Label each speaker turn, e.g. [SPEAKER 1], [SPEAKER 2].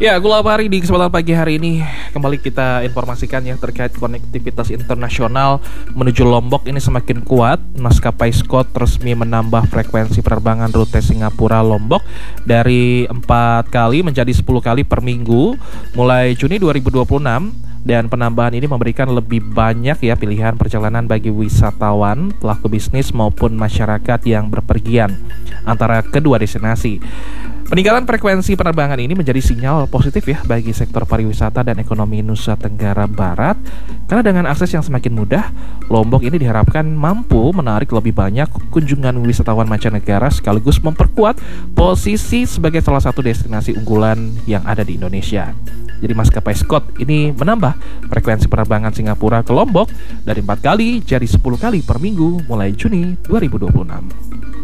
[SPEAKER 1] Ya, Gula Pari di kesempatan pagi hari ini kembali kita informasikan ya terkait konektivitas internasional menuju Lombok ini semakin kuat. Maskapai Scott resmi menambah frekuensi penerbangan rute Singapura Lombok dari 4 kali menjadi 10 kali per minggu mulai Juni 2026. Dan penambahan ini memberikan lebih banyak ya pilihan perjalanan bagi wisatawan, pelaku bisnis maupun masyarakat yang berpergian antara kedua destinasi. Peningkatan frekuensi penerbangan ini menjadi sinyal positif ya bagi sektor pariwisata dan ekonomi Nusa Tenggara Barat. Karena dengan akses yang semakin mudah, Lombok ini diharapkan mampu menarik lebih banyak kunjungan wisatawan mancanegara sekaligus memperkuat posisi sebagai salah satu destinasi unggulan yang ada di Indonesia. Jadi Maskapai Scott ini menambah frekuensi penerbangan Singapura ke Lombok dari 4 kali jadi 10 kali per minggu mulai Juni 2026.